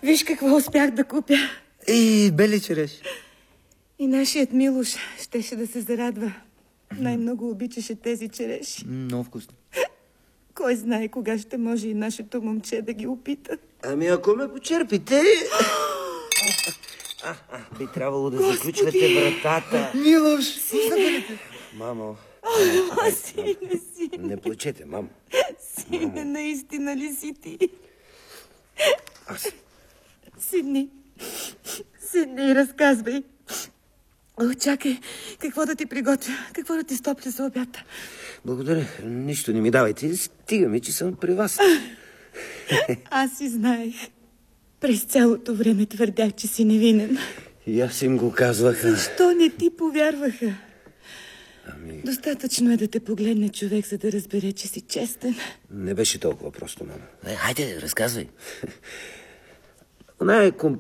Виж какво успях да купя. Бели череши. И нашият Милош щеше да се зарадва. Най-много обичаше тези череши. Много вкусно. Кой знае кога ще може и нашето момче да ги опита. Ами ако ме почерпите... би трябвало да заключвате вратата. Милош! Мамо. Сине. Не плачете, мамо. Сине, наистина ли си ти? Аз. Седни, разказвай. Чакай, какво да ти приготвя? Какво да ти стопля за обяд? Благодаря. Нищо не ми давайте. Стига ми, че съм при вас. Аз и знаех. През цялото време твърдях, че си невинен. И аз им го казваха. Защо не ти повярваха? Ами... Достатъчно е да те погледне човек, за да разбере, че си честен. Не беше толкова просто, мамо. Хайде, разказвай. Она е